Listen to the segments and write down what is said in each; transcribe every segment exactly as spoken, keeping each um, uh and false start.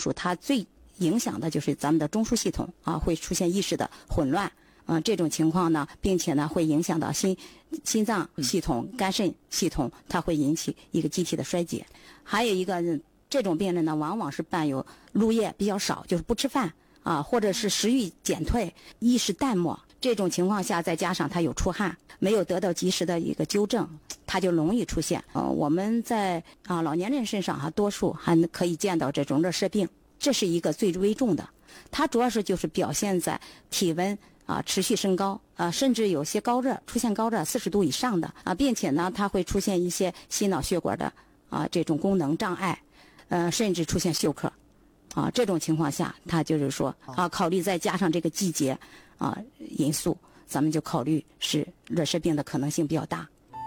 术它最影响的就是咱们的中枢系统啊，会出现意识的混乱。嗯、呃，这种情况呢，并且呢会影响到心心脏系统、肝肾系统，它会引起一个机体的衰竭。还有一个，这种病人呢，往往是伴有入夜比较少，就是不吃饭啊，或者是食欲减退、意识淡漠。这种情况下，再加上他有出汗，没有得到及时的一个纠正，它就容易出现。呃，我们在啊老年人身上哈、啊，多数还可以见到这种热射病，这是一个最危重的。它主要是就是表现在体温啊持续升高啊，甚至有些高热出现高热四十度以上的啊，并且呢，它会出现一些心脑血管的啊这种功能障碍，呃，甚至出现休克。啊，这种情况下，它就是说啊，考虑再加上这个季节啊因素，咱们就考虑是热射病的可能性比较大。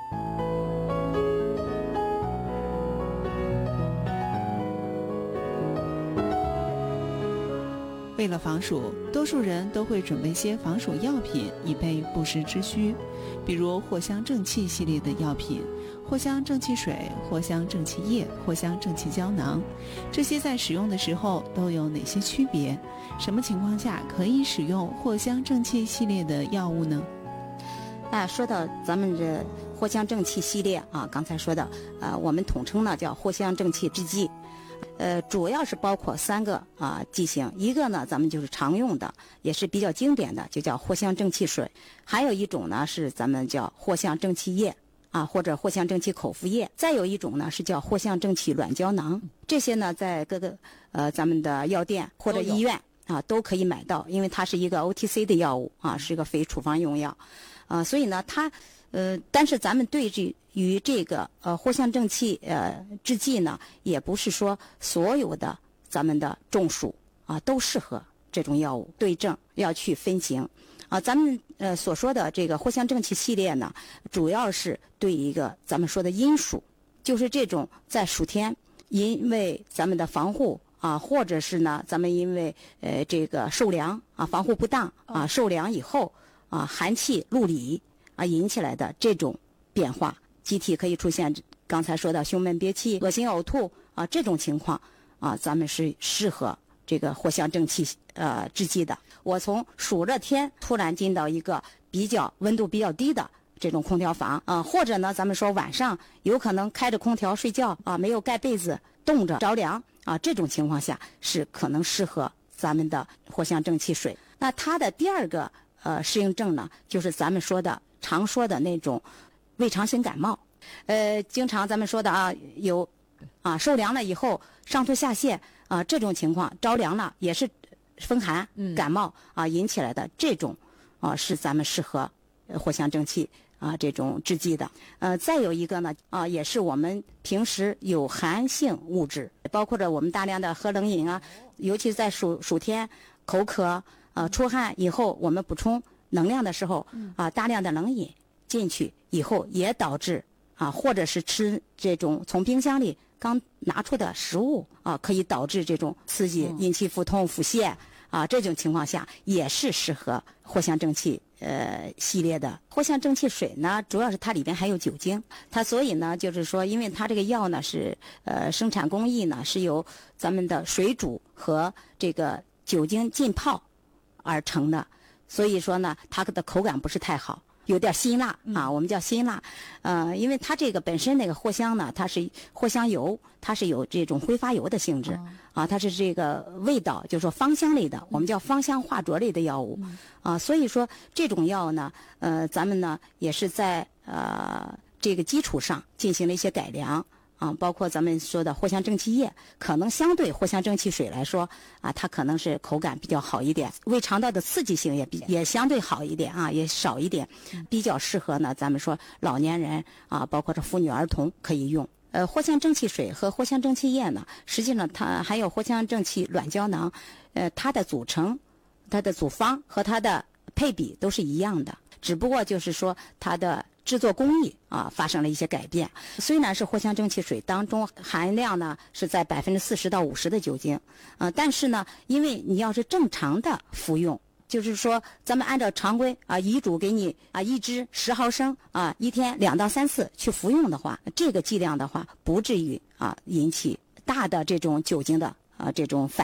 为了防暑，多数人都会准备些防暑药品，以备不时之需，比如藿香正气系列的药品。藿香正气水、藿香正气液、藿香正气胶囊，这些在使用的时候都有哪些区别？什么情况下可以使用藿香正气系列的药物呢？ 哎，说到咱们这藿香正气系列啊，刚才说的，呃，我们统称呢叫藿香正气制剂，呃，主要是包括三个啊剂型，一个呢咱们就是常用的，也是比较经典的，就叫藿香正气水，还有一种呢是咱们叫藿香正气液。啊，或者藿香正气口服液，再有一种呢是叫藿香正气软胶囊，这些呢在各个呃咱们的药店或者医院啊都可以买到，因为它是一个 O T C 的药物啊，是一个非处方用药，啊，所以呢它呃，但是咱们对这于这个呃藿香正气呃制剂呢，也不是说所有的咱们的中暑啊都适合这种药物，对症要去分型。啊，咱们呃所说的这个藿香正气系列呢，主要是对一个咱们说的阴暑，就是这种在暑天，因为咱们的防护啊，或者是呢，咱们因为呃这个受凉啊，防护不当啊，受凉以后啊，寒气入里啊引起来的这种变化，机体可以出现刚才说的胸闷憋气、恶心呕吐啊这种情况啊，咱们是适合这个藿香正气呃制剂的。我从暑热天突然进到一个比较温度比较低的这种空调房啊、呃，或者呢，咱们说晚上有可能开着空调睡觉啊，没有盖被子，冻着着凉啊，这种情况下是可能适合咱们的藿香正气水。那它的第二个呃适应症呢，就是咱们说的常说的那种胃肠型感冒，呃，经常咱们说的啊有啊受凉了以后上吐下泻啊，这种情况着凉了也是风寒感冒啊引起来的，这种啊是咱们适合藿香正气啊这种制剂的。呃，再有一个呢啊，也是我们平时有寒性物质，包括着我们大量的喝冷饮啊，尤其在暑暑天口渴啊出汗以后，我们补充能量的时候啊，大量的冷饮进去以后，也导致啊，或者是吃这种从冰箱里刚拿出的食物啊，可以导致这种刺激，引起腹痛、腹泻啊，这种情况下也是适合藿香正气呃系列的。藿香正气水呢，主要是它里边还有酒精，它所以呢，就是说，因为它这个药呢是呃生产工艺呢是由咱们的水煮和这个酒精浸泡而成的，所以说呢，它的口感不是太好。有点辛辣啊，我们叫辛辣，呃，因为它这个本身那个藿香呢，它是藿香油，它是有这种挥发油的性质啊，它是这个味道，就是说芳香类的，我们叫芳香化浊类的药物啊，所以说这种药呢，呃，咱们呢也是在呃这个基础上进行了一些改良。啊，包括咱们说的藿香正气液，可能相对藿香正气水来说啊，它可能是口感比较好一点，胃肠道的刺激性也比也相对好一点啊，也少一点，比较适合呢。咱们说老年人啊，包括这妇女儿童可以用。呃，藿香正气水和藿香正气液呢，实际上它还有藿香正气软胶囊，呃，它的组成、它的组方和它的配比都是一样的，只不过就是说它的制作工艺啊发生了一些改变。虽然是藿香正气水当中含量呢是在百分之四十到五十的酒精，呃，但是呢，因为你要是正常的服用，就是说咱们按照常规啊医嘱给你啊一支十毫升啊，一天两到三次去服用的话，这个剂量的话不至于啊引起大的这种酒精的啊这种反